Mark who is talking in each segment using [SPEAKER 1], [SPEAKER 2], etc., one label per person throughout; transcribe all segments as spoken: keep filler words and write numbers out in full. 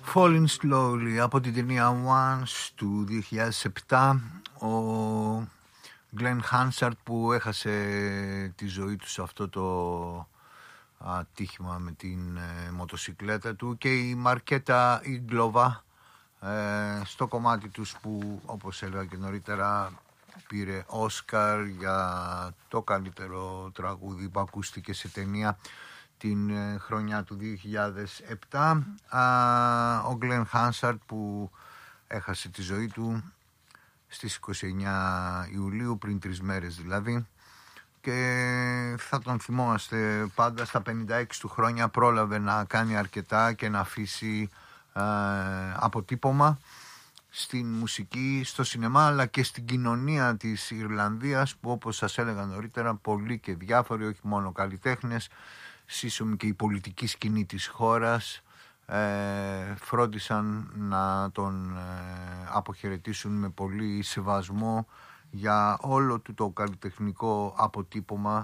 [SPEAKER 1] Falling Slowly από την ταινία Once του δύο χιλιάδες επτά. Ο Glenn Hansard που έχασε τη ζωή του σε αυτό το ατύχημα με την ε, μοτοσικλέτα του, και η Μαρκέτα Ιγκλόβα ε, στο κομμάτι τους που, όπως έλεγα και νωρίτερα, πήρε Όσκαρ για το καλύτερο τραγούδι που ακούστηκε σε ταινία την ε, χρονιά του δύο χιλιάδες επτά. Α, ο Glenn Hansard που έχασε τη ζωή του στις είκοσι εννέα Ιουλίου, πριν τρεις μέρες δηλαδή, και θα τον θυμόμαστε πάντα. Στα πενήντα έξι του χρόνια πρόλαβε να κάνει αρκετά και να αφήσει ε, αποτύπωμα στην μουσική, στο σινεμά, αλλά και στην κοινωνία της Ιρλανδίας, που, όπως σας έλεγα νωρίτερα, πολλοί και διάφοροι, όχι μόνο καλλιτέχνες, σύσσωμοι και η πολιτική σκηνή της χώρας, ε, φρόντισαν να τον ε, αποχαιρετήσουν με πολύ σεβασμό για όλο του το καλλιτεχνικό αποτύπωμα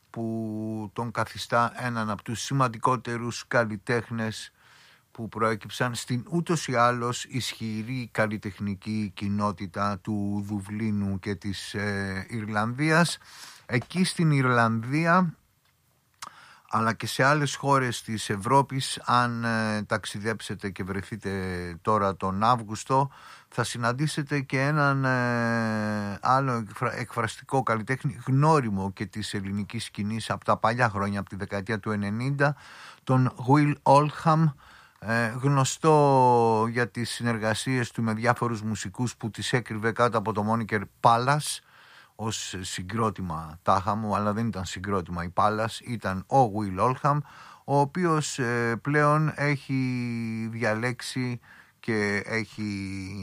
[SPEAKER 1] που τον καθιστά έναν από τους σημαντικότερους καλλιτέχνες που προέκυψαν στην ούτως ή άλλως ισχυρή καλλιτεχνική κοινότητα του Δουβλίνου και της ε, Ιρλανδίας. Εκεί στην Ιρλανδία, αλλά και σε άλλες χώρες της Ευρώπης, αν ε, ταξιδέψετε και βρεθείτε τώρα τον Αύγουστο, θα συναντήσετε και έναν ε, άλλο εκφρα, εκφραστικό καλλιτέχνη, γνώριμο και της ελληνικής σκηνής από τα παλιά χρόνια, από τη δεκαετία του ενενήντα, τον Will Oldham, ε, γνωστό για τις συνεργασίες του με διάφορους μουσικούς που τις έκρυβε κάτω από το μόνικερ Palace, ως συγκρότημα τάχα μου, αλλά δεν ήταν συγκρότημα η Palace, ήταν ο Will Oldham, ο οποίος ε, πλέον έχει διαλέξει και έχει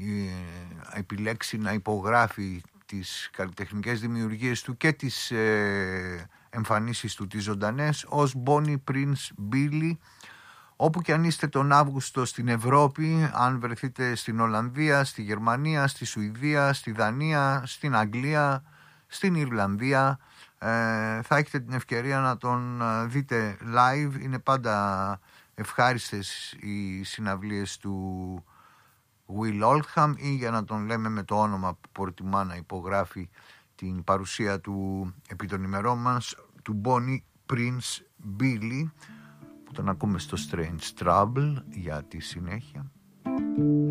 [SPEAKER 1] ε, επιλέξει να υπογράφει τις καλλιτεχνικές δημιουργίες του και τις ε, εμφανίσεις του τις ζωντανές ως Bonnie Prince Billy. Όπου και αν είστε τον Αύγουστο στην Ευρώπη, αν βρεθείτε στην Ολλανδία, στη Γερμανία, στη Σουηδία, στη Δανία, στην Αγγλία, στην Ιρλανδία, ε, θα έχετε την ευκαιρία να τον δείτε live. Είναι πάντα ευχάριστες οι συναυλίες του Will Oldham, ή, για να τον λέμε με το όνομα που προτιμά να υπογράφει την παρουσία του επί των ημερών μας, του Bonnie Prince Billy, που τον ακούμε στο Strange Trouble για τη συνέχεια.